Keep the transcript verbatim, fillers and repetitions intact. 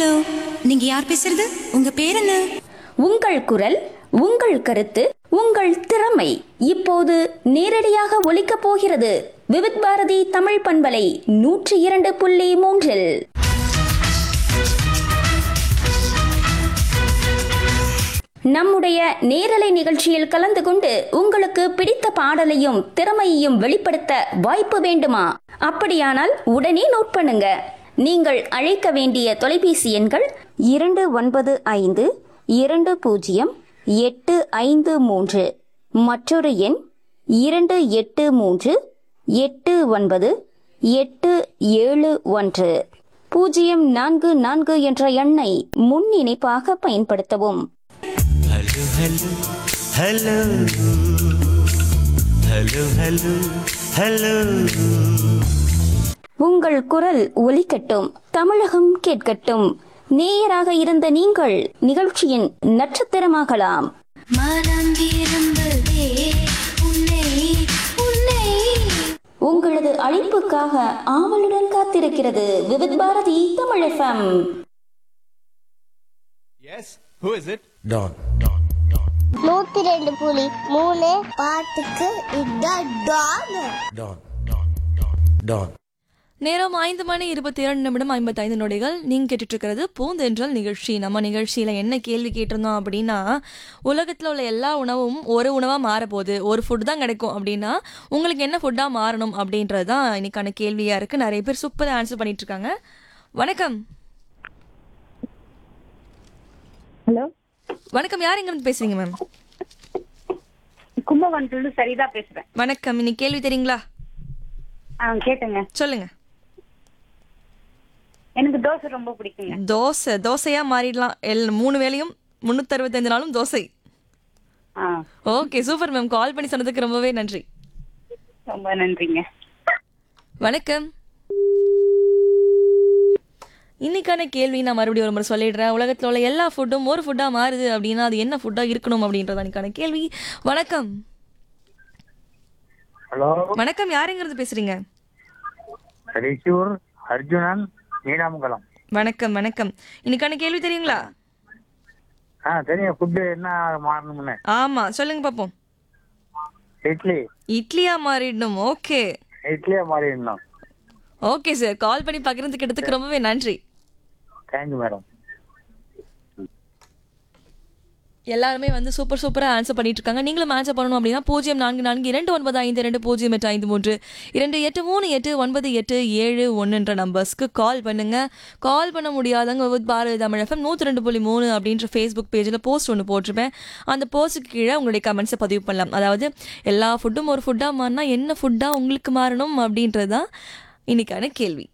Hello, நீங்க யார் பேசுறது? உங்க பேர் என்ன? உங்கள் குரல், உங்கள் கருத்து, உங்கள் திறமை இப்போது நேரடியாக ஒலிக்கப் போகிறது. விவித் பாரதி தமிழ் பண்பலை நூற்றி இரண்டு புள்ளி மூன்றில். நம்முடைய நேரலை நிகழ்ச்சியில் கலந்து கொண்டு உங்களுக்கு பிடித்த பாடலையும் திறமையையும் வெளிப்படுத்த வாய்ப்பு வேண்டுமா? அப்படியானால் உடனே நோட் பண்ணுங்க. நீங்கள் அழைக்க வேண்டிய தொலைபேசி எண்கள் இரண்டு ஒன்பது ஐந்து இரண்டு பூஜ்ஜியம் எட்டு ஐந்து மூன்று, மற்றொரு எண் இரண்டு எட்டு மூன்று எட்டு ஒன்பது எட்டு ஏழு ஒன்று. பூஜ்ஜியம் நான்கு நான்கு என்ற எண்ணை முன் இணைப்பாக பயன்படுத்தவும். Hello, hello, hello, hello, hello, hello. உங்கள் குரல் ஒலிக்கட்டும், தமிழகம் கேட்கட்டும். நேயராக இருந்த நீங்கள் நிகழ்ச்சியின் நட்சத்திரமாகலாம். உங்களது அழைப்புக்காக ஆவலுடன் காத்திருக்கிறது Vividh Bharathi Tamil FM. Yes, who is it? Don, Don, Don. நூத்தி ரெண்டு புள்ளி மூணு பாட்டுக்கு இதான் Don. Don, Don, Don, Don. நேரம் ஐந்து மணி இருபத்தி இரண்டு நிமிடம் ஐம்பத்தைந்து நொடிகள். நீங்கள் கேட்டுட்டு இருக்கிறது பூந்தென்றல் நிகழ்ச்சி. நம்ம நிகழ்ச்சியில் என்ன கேள்வி கேட்டிருந்தோம் அப்படின்னா, உலகத்தில் உள்ள எல்லா உணவும் ஒரு உணவாக மாறப்போகுது, ஒரு ஃபுட் தான் கிடைக்கும் அப்படின்னா உங்களுக்கு என்ன ஃபுட்டாக மாறணும் அப்படின்றது தான் இன்னைக்கான கேள்வியாக இருக்குது. நிறைய பேர் சூப்பராக ஆன்சர் பண்ணிட்டு இருக்காங்க. வணக்கம். ஹலோ வணக்கம், யார் எங்கிருந்து பேசுறீங்க மேம்? கும்பகோணத்துல சரிதா பேசுறேன். வணக்கம். இன்னைக்கு கேள்வி தெரியுங்களா? ஆ கேட்டுங்க. சொல்லுங்க. எனக்கு தோசை ரொம்ப பிடிக்குங்க. தோசை தோசையா மாறிடலாம். எல் மூணு வேளையும் முன்னூத்தி அறுபத்தஞ்சு நாளும் தோசை. ஆ ஓகே, சூப்பர் மேம். கால் பண்ணி சொன்னதுக்கு ரொம்பவே நன்றி. ரொம்ப நன்றிங்க. வணக்கம். இன்னைக்கான கேள்வி நான் மறுபடியும் ஒரு முறை சொல்லிடுறேன். உலகத்தில் உள்ள எல்லா ஃபுட்டும் ஒரு ஃபுட்டாக மாறுது அப்படின்னா அது என்ன ஃபுட்டாக இருக்கணும் அப்படின்றத இன்னைக்கான கேள்வி. வணக்கம். ஹலோ வணக்கம், யாருங்கிறது பேசுறீங்க? ரிஷூர் அர்ஜுனன், நீடாமங்கலம். வணக்கம் வணக்கம். இன்னைக்கான கேள்வி தெரியுங்களா? ஆ தெரியும். ஃபுட்டு என்ன மாறணும்னு? ஆமா, சொல்லுங்க பாப்போம். இட்லி. இட்லியா மாறிடணும். ஓகே, இட்லியா மாறிடணும். Okay sir. கால் பண்ணி பகிர்ந்துக்கிட்டதுக்கு ரொம்பவே நன்றி. Thank you madam. எல்லாருமே வந்து சூப்பர் சூப்பராக ஆன்சர் பண்ணிட்டு இருக்காங்க. நீங்களும் ஆன்சர் பண்ணணும் அப்படின்னா பூஜ்ஜியம் நான்கு நான்கு இரண்டு ஒன்பது ஐந்து ரெண்டு பூஜ்ஜியம் எட்டு ஐந்து மூன்று இரண்டு எட்டு மூணு எட்டு ஒன்பது எட்டு ஏழு ஒன்றுன்ற நம்பர்ஸ்க்கு கால் பண்ணுங்க. கால் பண்ண முடியாதவங்க வித் பாரதி தமிழ் எஃப்எம் நூற்றி ரெண்டு புள்ளி மூணு அப்படின்ற ஃபேஸ்புக் பேஜில் போஸ்ட் ஒன்று போட்டிருப்பேன். அந்த போஸ்ட்டுக்கு கீழே உங்களுடைய கமெண்ட்ஸை பதிவு பண்ணலாம். அதாவது எல்லா ஃபுட்டும் ஒரு ஃபுட்டாக மாறினா என்ன ஃபுட்டாக உங்களுக்கு மாறணும் அப்படின்றது தான் இன்னைக்கான கேள்வி.